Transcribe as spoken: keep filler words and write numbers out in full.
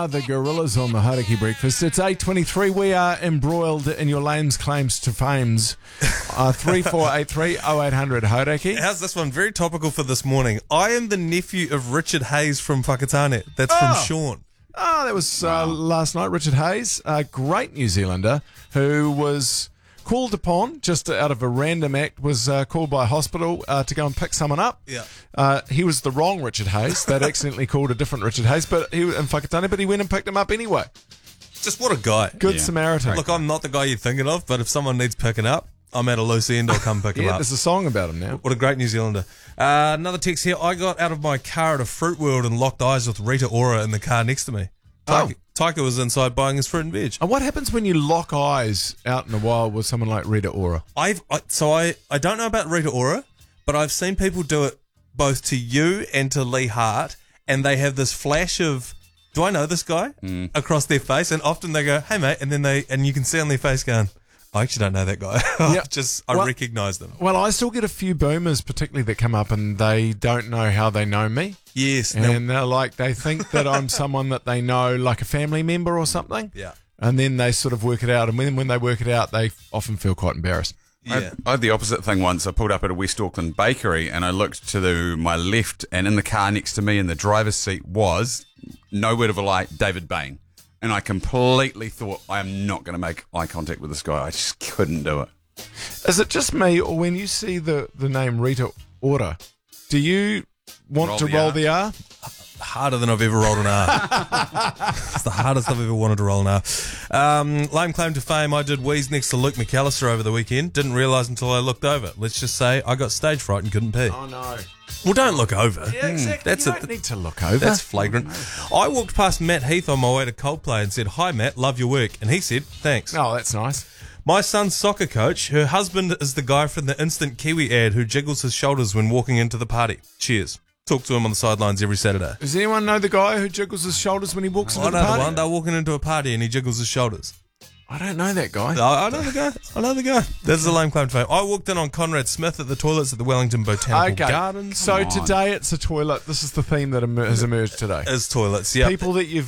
are the Gorillas on the Hauraki Breakfast. It's eight twenty-three. We are embroiled in your name's claims to fames. Uh, three four eight three oh eight hundred Hauraki. How's this one? Very topical for this morning. I am the nephew of Richard Hayes from Whakatane. That's Oh. from Sean. Oh, that was uh, last night. Richard Hayes, a great New Zealander who was called upon, just out of a random act, was uh, called by a hospital uh, to go and pick someone up. Yeah. Uh, he was the wrong Richard Hayes. They'd accidentally called a different Richard Hayes, but he was in Whakatane, but he went and picked him up anyway. Just what a guy. Good Yeah. Samaritan. Look, I'm not the guy you're thinking of, but if someone needs picking up, I'm at a loose end. I'll come pick him yeah, up. there's a song about him now. What a great New Zealander. Uh, another text here. I got out of my car at a Fruit World and locked eyes with Rita Ora in the car next to me. Oh. Taika, Taika was inside buying his fruit and veg. And what happens when you lock eyes out in the wild with someone like Rita Ora? I've I, so I, I don't know about Rita Ora, but I've seen people do it both to you and to Lee Hart, and they have this flash of, do I know this guy? Mm. Across their face, and often they go, hey mate, and then they and you can see on their face going, I actually don't know that guy. I Yep. just I Well- recognise them. Well, I still get a few boomers, particularly that come up and they don't know how they know me. Yes. now- And they're like, they think that I'm someone that they know, like a family member or something. yeah. And then they sort of work it out. And when, when they work it out, they often feel quite embarrassed. I, Yeah. I had the opposite thing once. I pulled up at a West Auckland bakery and I looked to the, my left, and in the car next to me in the driver's seat was, no word of a lie, David Bain. And I completely thought, I am not going to make eye contact with this guy. I just couldn't do it. Is it just me, or when you see the, the name Rita Ora, do you want Roll to the roll R? the R? Harder than I've ever rolled an R. It's the hardest I've ever wanted to roll an R. Um, lame claim to fame, I did wheeze next to Luke McAllister over the weekend. Didn't realise until I looked over. Let's just say I got stage fright and couldn't pee. Oh, no. Well, don't look over. Yeah, exactly. That's you it. don't need to look over. That's flagrant. I walked past Matt Heath on my way to Coldplay and said, hi Matt, love your work. And he said, thanks. Oh, that's nice. My son's soccer coach, her husband is the guy from the Instant Kiwi ad who jiggles his shoulders when walking into the party. Cheers. Talk to him on the sidelines every Saturday. Does anyone know the guy who jiggles his shoulders when he walks into I the know the party? one. They're walking into a party and he jiggles his shoulders. I don't know that guy. I, I know the guy. I know the guy. That's the lame claim to fame. I walked in on Conrad Smith at the toilets at the Wellington Botanical Okay, Gardens. so today it's a toilet. This is the theme that emer- has emerged today. As toilets, yeah. People that you've